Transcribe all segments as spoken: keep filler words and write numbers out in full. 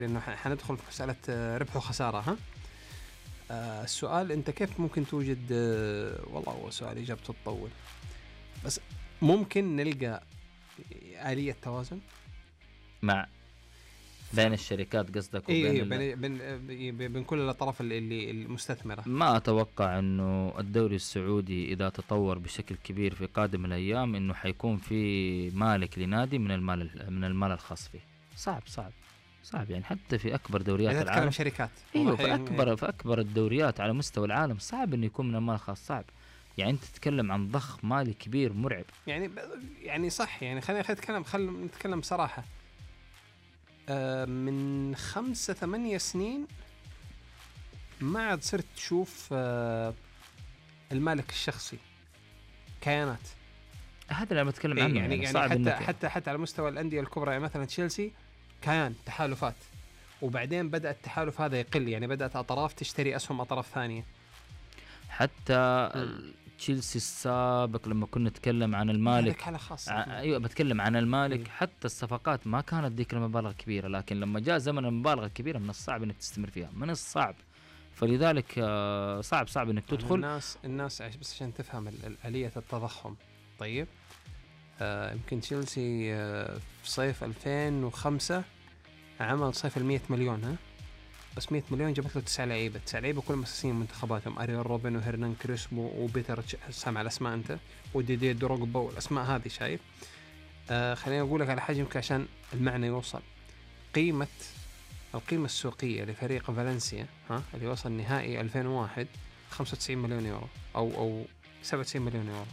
لأنه حندخل في مسألة ربح وخسارة. ها آه السؤال أنت كيف ممكن توجد آه والله هو سؤال إجابته تطول، بس ممكن نلقى آلية توازن مع بين الشركات قصدك وبين إيه بين, بين, بين, بين كل الأطراف اللي المستثمرة. ما أتوقع أنه الدوري السعودي إذا تطور بشكل كبير في قادم الأيام أنه حيكون في مالك لنادي من المال من المال الخاص فيه. صعب صعب صعب يعني حتى في أكبر دوريات يعني العالم شركات أيوه في أكبر في أكبر الدوريات على مستوى العالم صعب إنه يكون من المال الخاص. صعب يعني أنت تتكلم عن ضخ مالي كبير مرعب. يعني يعني صح يعني خلينا نتكلم خلينا نتكلم بصراحة. آه من خمسة ثمانية سنين ما عاد صرت تشوف آه المالك الشخصي كيانات. هذا اللي بتكلم عنه. يعني, يعني, يعني حتى حتى حتى على مستوى الأندية الكبرى يعني مثلا تشيلسي كيان تحالفات، وبعدين بدأ التحالف هذا يقل، يعني بدأت أطراف تشتري أسهم أطراف ثانية. حتى تشيلسي السابق لما كنا نتكلم عن المالك ع... ايوه بتكلم عن المالك م. حتى الصفقات ما كانت ذيك المبالغ كبيرة، لكن لما جاء زمن المبالغ الكبيرة من الصعب انك تستمر فيها، من الصعب. فلذلك صعب صعب انك تدخل. الناس الناس بس عشان تفهم آلية التضخم. طيب آه يمكن تشيلسي آه في صيف ألفين وخمسة عمل صيف المية مليون، ها بس مية مليون جابت له تسعة لعيبة تسعة لعيبة كل مساسين منتخباتهم، أريال روبن وهرنان كريسبو وبيتر سامع الأسماء أنت وديدي دروغبا والأسماء هذه شايف. آه خليني أقول لك على حجمك عشان المعنى يوصل. قيمة القيمة السوقية لفريق فالنسيا ها اللي وصل نهائي ألفين وواحد خمسة وتسعين مليون يورو أو أو سبعة وتسعين مليون يورو.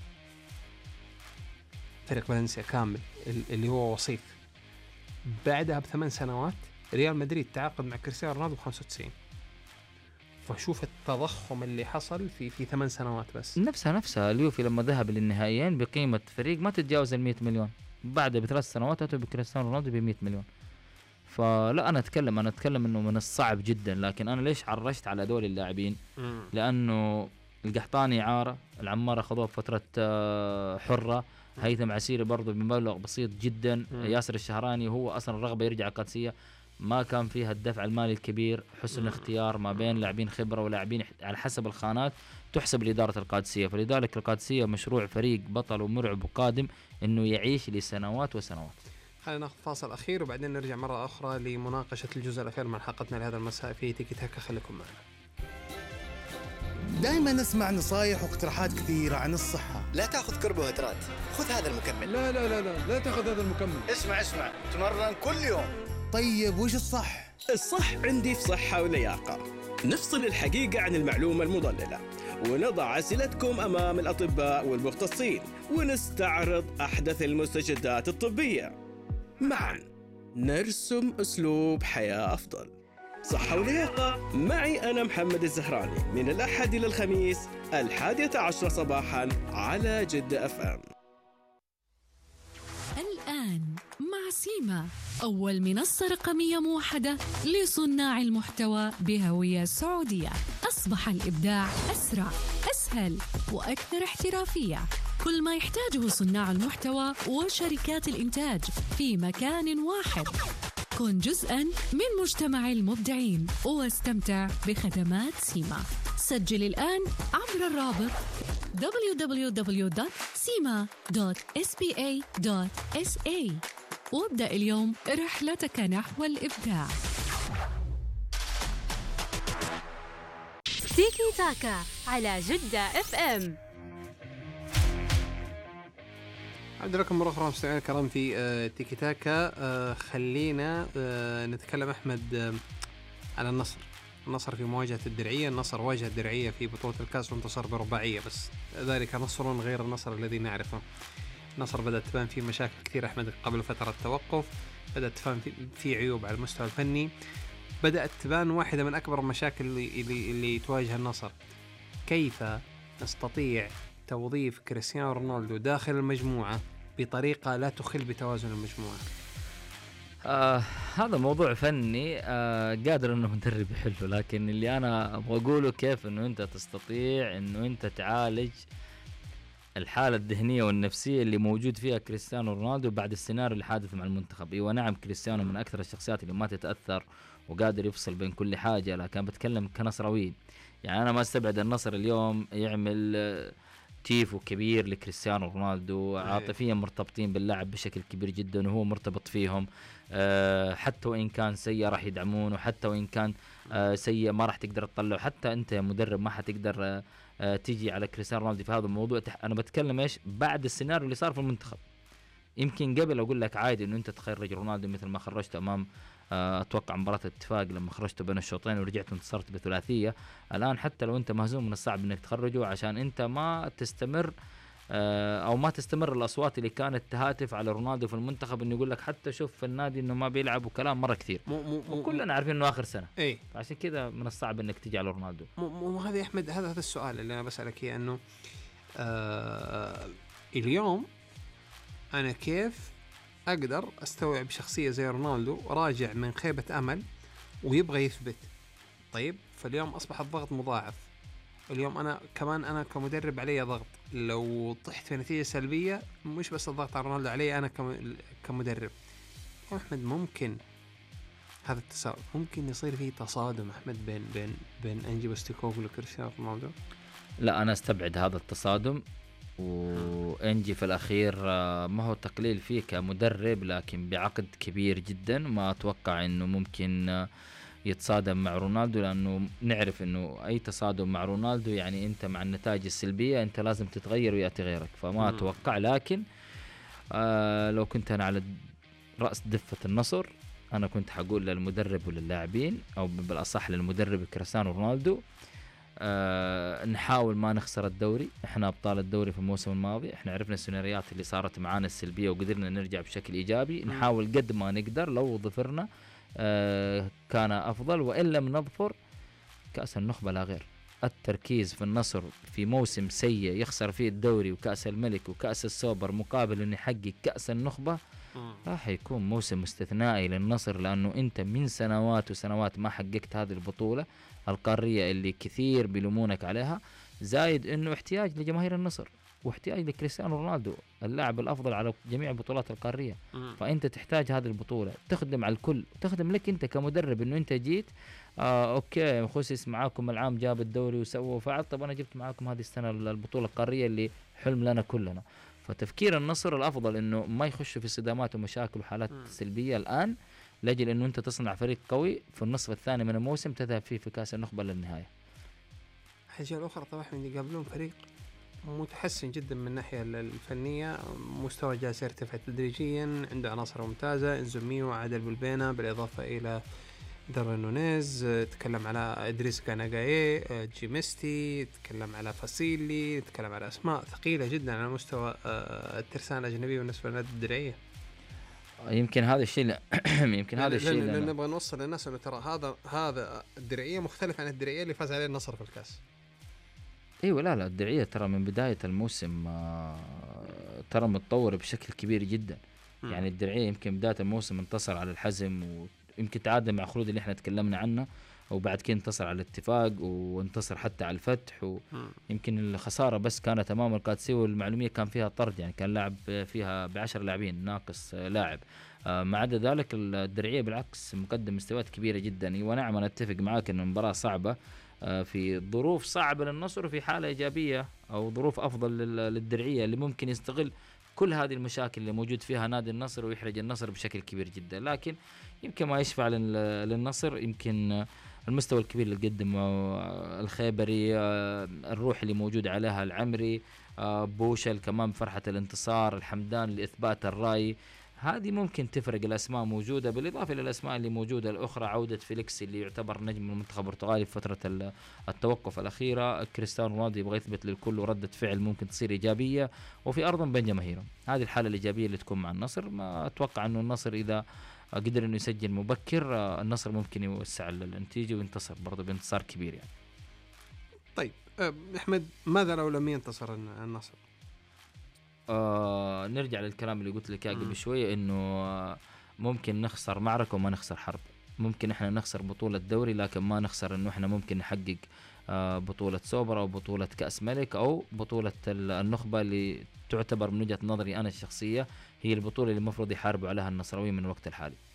فريق فالنسيا كامل اللي هو وصيف. بعدها بثمان سنوات ريال مدريد تعاقد مع كريستيانو رونالدو بخمسة وتسعين. فشوف التضخم اللي حصل في في ثمان سنوات بس. نفسها نفسها اليوفي لما ذهب للنهائيين بقيمة فريق ما تتجاوز المية مليون، بعد بثلاث سنوات أتوا بكريستيانو رونالدو بمية مليون. فلا أنا أتكلم أنا أتكلم إنه من الصعب جدا. لكن أنا ليش عرجت على دول اللاعبين؟ م. لأنه القحطاني عارة، العمارة خذوه بفترة حرة، هيثم عسيري برضو بمبلغ بسيط جدا، م. ياسر الشهراني هو أصلا رغبة يرجع القادسية، ما كان فيها الدفع المالي الكبير، حسن م. اختيار ما بين لاعبين خبرة ولاعبين على حسب الخانات تحسب لإدارة القادسية. فلذلك القادسية مشروع فريق بطل ومرعب وقادم إنه يعيش لسنوات وسنوات. خلينا ناخذ فاصل أخير وبعدين نرجع مرة أخرى لمناقشة الجزء الأخير من حلقتنا لهذا المساء في تيكي تاكا. خليكم معنا. دائما نسمع نصايح واقتراحات كثيرة عن الصحة. لا تأخذ كربوهيدرات، خذ هذا المكمل. لا لا لا لا لا تأخذ هذا المكمل. اسمع اسمع تمرن كل يوم. طيب وش الصح؟ الصح عندي في صحة ولياقة. نفصل الحقيقة عن المعلومة المضللة ونضع أسئلتكم أمام الأطباء والمختصين ونستعرض أحدث المستجدات الطبية. معا نرسم أسلوب حياة أفضل. صحة ولياقة معي أنا محمد الزهراني من الأحد إلى الخميس الحادية عشرة صباحا على جدة أف أم. الآن مع سيما أول منصة رقمية موحدة لصناع المحتوى بهوية سعودية. أصبح الإبداع أسرع أسهل وأكثر احترافية. كل ما يحتاجه صناع المحتوى وشركات الإنتاج في مكان واحد. كن جزءاً من مجتمع المبدعين واستمتع بخدمات سيما. سجل الآن عبر الرابط دبليو دبليو دبليو دوت سيما دوت إس بي إيه دوت إس إيه وابدأ اليوم رحلتك نحو الإبداع. تيكي تاكا على جدة اف ام. عبد لكم مرة أخرى مستمعين الكرام في آه تيكي تاكا. آه خلينا آه نتكلم أحمد آه على النصر. النصر في مواجهة الدرعية. النصر واجه الدرعية في بطولة الكاس وانتصر برباعية، بس ذلك نصر غير النصر الذي نعرفه. النصر بدأت تبان فيه مشاكل كثير أحمد قبل فترة التوقف، بدأت تبان فيه عيوب على المستوى الفني، بدأت تبان واحدة من أكبر المشاكل اللي, اللي, اللي تواجه النصر. كيف نستطيع توظيف كريستيانو رونالدو داخل المجموعة بطريقة لا تخل بتوازن المجموعة؟ آه هذا موضوع فني آه قادر انه مدرب يحله، لكن اللي انا ابغى اقوله كيف انه انت تستطيع انه انت تعالج الحالة الذهنية والنفسية اللي موجود فيها كريستيانو رونالدو بعد السيناريو اللي حادث مع المنتخب. ايوه نعم كريستيانو من اكثر الشخصيات اللي ما تتأثر وقادر يفصل بين كل حاجة. لكن بتكلم كنصراوي، يعني أنا ما استبعد النصر اليوم يعمل تيفو كبير لكريستيانو رونالدو، عاطفيا مرتبطين باللاعب بشكل كبير جدا وهو مرتبط فيهم. أه حتى وإن كان سيء راح يدعمونه، حتى وإن كان أه سيء ما راح تقدر تطلعه، حتى أنت يا مدرب ما حتقدر أه تيجي على كريستيانو رونالدو في هذا الموضوع. أنا بتكلم إيش بعد السيناريو اللي صار في المنتخب. يمكن قبل أقول لك عادي إنه أنت تخرج رونالدو مثل ما خرجت أمام أتوقع مباراة الاتفاق لما خرجته بين الشوطين ورجعت انتصرت بثلاثية. الآن حتى لو أنت مهزوم من الصعب إنك تخرجه عشان أنت ما تستمر أو ما تستمر الأصوات اللي كانت تهاتف على رونالدو في المنتخب إنه يقول لك حتى شوف في النادي إنه ما بيلعب وكلام مرة كثير، وكلنا عارفين إنه آخر سنة. إيه عشان كذا من الصعب إنك تيجي على رونالدو. مو هذا يا أحمد، هذا هذا السؤال اللي أنا بسألك إياه، إنه آه اليوم أنا كيف أقدر أستوعب شخصية زي رونالدو راجع من خيبة أمل ويبغى يثبت؟ طيب فاليوم أصبح الضغط مضاعف. اليوم أنا كمان أنا كمدرب علي ضغط، لو طحت في نتيجة سلبية مش بس الضغط على رونالدو، علي أنا كمدرب. يا أحمد ممكن هذا التساؤل ممكن يصير فيه تصادم أحمد بين بين بين أنجي بوستيكوغلو وكريستيانو رونالدو؟ لا أنا استبعد هذا التصادم. وانجي في الأخير ما هو تقليل فيه كمدرب، لكن بعقد كبير جدا ما أتوقع أنه ممكن يتصادم مع رونالدو، لأنه نعرف أنه أي تصادم مع رونالدو يعني أنت مع النتائج السلبية أنت لازم تتغير ويأتي غيرك، فما أتوقع. لكن آه لو كنت أنا على رأس دفة النصر أنا كنت حقول للمدرب وللاعبين، أو بالأصح للمدرب كريستيانو رونالدو، أه نحاول ما نخسر الدوري. احنا ابطال الدوري في الموسم الماضي، احنا عرفنا السيناريوهات اللي صارت معانا السلبيه وقدرنا نرجع بشكل ايجابي. م. نحاول قد ما نقدر، لو ظفرنا أه كان افضل، وان لم نظفر كاس النخبه لا غير. التركيز في النصر في موسم سيء يخسر فيه الدوري وكاس الملك وكاس السوبر مقابل انه يحقق كاس النخبه راح يكون موسم استثنائي للنصر، لانه انت من سنوات وسنوات ما حققت هذه البطوله القارية اللي كثير بيلومونك عليها، زايد انه احتياج لجماهير النصر واحتياج لكريستيانو رونالدو اللاعب الافضل على جميع البطولات القارية. م. فانت تحتاج هذه البطولة تخدم على الكل، تخدم لك انت كمدرب، انه انت جيت آه اوكي خوسيس معاكم العام جاب الدوري وسوى وفعل، طب انا جبت معاكم هذه السنة البطولة القارية اللي حلم لنا كلنا. فتفكير النصر الافضل انه ما يخش في صدامات ومشاكل وحالات م. سلبية الان، لاجل انه انت تصنع فريق قوي في النصف الثاني من الموسم تذهب فيه في كاس النخبه للنهايه. الحاجه الاخرى طبعا يقابلون فريق متحسن جدا من الناحيه الفنيه، مستوى جالس يرتفع تدريجيا، عنده عناصر ممتازه، انزوميو وعادل بالبينا بالاضافه الى داروين نونيز، تكلم على ادريس كاناغاي، جيمستي، تكلم على فاسيلي، تكلم على اسماء ثقيله جدا على مستوى الترسانه الاجنبيه بالنسبه للنادي الدرعيه. يمكن هذا الشيء يمكن هذا الشيء لأن نبغى نوصل للناس انه ترى هذا هذا الدرعيه مختلف عن الدرعيه اللي فاز عليه النصر في الكاس. ايوه لا لا الدرعيه ترى من بدايه الموسم ترى متطور بشكل كبير جدا. م. يعني الدرعيه يمكن بدايه الموسم انتصر على الحزم ويمكن تعادل مع خلود اللي احنا تكلمنا عنه، وبعد كده انتصر على الاتفاق وانتصر حتى على الفتح، ويمكن الخساره بس كانت امام القادسيه والمعلوميه كان فيها طرد، يعني كان لاعب فيها بعشر لاعبين ناقص لاعب. آه ما عدا ذلك الدرعيه بالعكس مقدم مستويات كبيره جدا. ونعم انا اتفق معاك انه المباراه صعبه آه في ظروف صعبه للنصر وفي حاله ايجابيه او ظروف افضل للدرعيه اللي ممكن يستغل كل هذه المشاكل اللي موجود فيها نادي النصر ويحرج النصر بشكل كبير جدا. لكن يمكن ما يشفع للنصر يمكن المستوى الكبير اللي قدمه الخيبري، الروح اللي موجود عليها العمري، بوشل كمان بفرحة الانتصار، الحمدان لإثبات الرأي، هذه ممكن تفرق. الأسماء موجودة بالإضافة إلى الأسماء اللي موجودة الأخرى، عودة فيليكس اللي يعتبر نجم المنتخب البرتغالي في فترة التوقف الأخيرة، كريستيانو رونالدو يبغى يثبت للكل وردة فعل ممكن تصير إيجابية وفي أرض بين جماهيرهم. هذه الحالة الإيجابية اللي تكون مع النصر. ما أتوقع أنه النصر إذا قدر انه يسجل مبكر النصر ممكن يوسع النتيجه وينتصر برضه بانتصار كبير يعني. طيب احمد ماذا لو لم ينتصر النصر؟ آه نرجع للكلام اللي قلت لك قبل شويه انه ممكن نخسر معركه وما نخسر حرب. ممكن احنا نخسر بطوله دوري لكن ما نخسر انه احنا ممكن نحقق آه بطوله سوبر او بطوله كاس ملك او بطوله النخبه اللي تعتبر من وجهه نظري انا الشخصيه هي البطوله اللي المفروض يحاربوا عليها النصراويين من الوقت الحالي.